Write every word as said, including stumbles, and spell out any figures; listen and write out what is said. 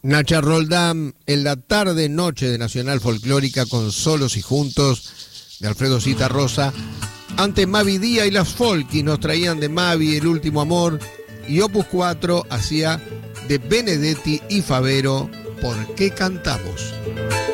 Nacha Roldán en la tarde noche de Nacional Folclórica con Solos y Juntos de Alfredo Zitarrosa. Ante Mavi Díaz y las Folky nos traían de Mavi El Último Amor y Opus cuatro hacía de Benedetti y Favero ¿Por qué cantamos?